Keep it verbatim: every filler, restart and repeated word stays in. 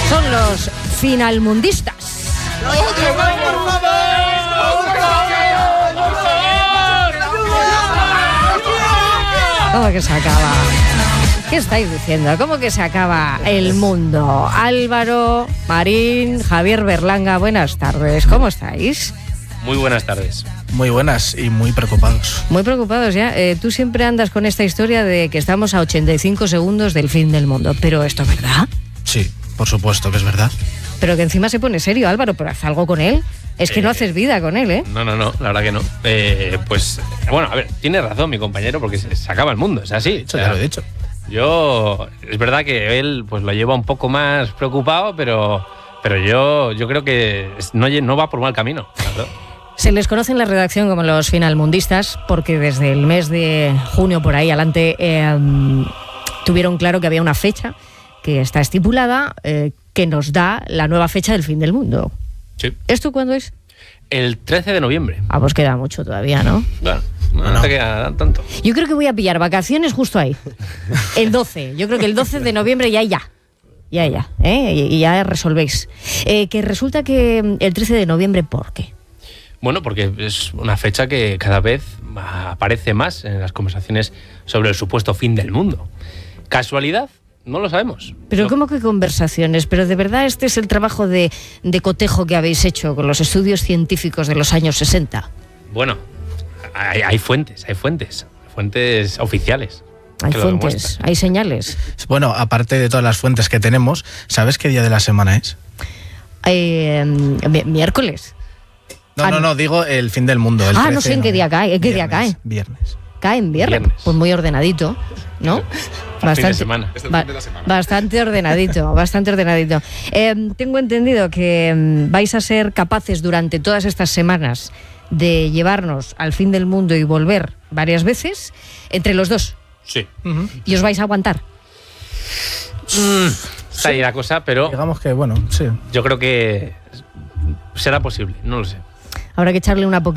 Son los finalmundistas. ¿Cómo que se acaba? ¿Qué estáis diciendo? ¿Cómo que se acaba el mundo? Álvaro, Marín, Javier Berlanga, buenas tardes. ¿Cómo estáis? Muy buenas tardes. Muy buenas y muy preocupados. Muy preocupados ya. Eh, tú siempre andas con esta historia de que estamos a ochenta y cinco segundos del fin del mundo. ¿Pero esto es verdad? Sí, por supuesto que es verdad. Pero que encima se pone serio, Álvaro, pero haz algo con él. Es que eh, no haces vida con él, ¿eh? No, no, no, la verdad que no. Eh, pues, bueno, a ver, tiene razón mi compañero porque se, se acaba el mundo, es así. Eso ya lo he dicho. Yo, es verdad que él pues lo lleva un poco más preocupado, pero, pero yo, yo creo que no, no va por mal camino, claro. Se les conoce en la redacción como los finalmundistas porque desde el mes de junio por ahí adelante eh, tuvieron claro que había una fecha que está estipulada eh, que nos da la nueva fecha del fin del mundo. Sí. ¿Esto cuándo es? El trece de noviembre. Ah, pues queda mucho todavía, ¿no? Bueno, no, no te queda tanto. Yo creo que voy a pillar vacaciones justo ahí. El doce. Yo creo que el doce de noviembre ya, ya. Ya, ya. ¿eh? Y ya resolvéis. Eh, que resulta que el trece de noviembre, ¿por qué? Bueno, porque es una fecha que cada vez aparece más en las conversaciones sobre el supuesto fin del mundo. ¿Casualidad? No lo sabemos. Pero no. ¿Cómo que conversaciones? Pero de verdad este es el trabajo de, de cotejo que habéis hecho con los estudios científicos de los años sesenta. Bueno, hay, hay fuentes, hay fuentes, fuentes oficiales. Hay fuentes, hay señales. Bueno, aparte de todas las fuentes que tenemos, ¿sabes qué día de la semana es? Eh, miércoles. No, no, no, digo el fin del mundo. El ah, no sé en qué día cae. ¿En qué viernes, día cae? Viernes. Cae en viernes. viernes. Pues muy ordenadito, ¿no? Bastante, fin de semana. Es el fin de la semana. Bastante ordenadito, bastante ordenadito. Eh, tengo entendido que eh, vais a ser capaces durante todas estas semanas de llevarnos al fin del mundo y volver varias veces entre los dos. Sí. Uh-huh. ¿Y os vais a aguantar? Mm, está ahí la cosa, pero... Digamos que, bueno, sí. Yo creo que será posible, no lo sé. Habrá que echarle una poquita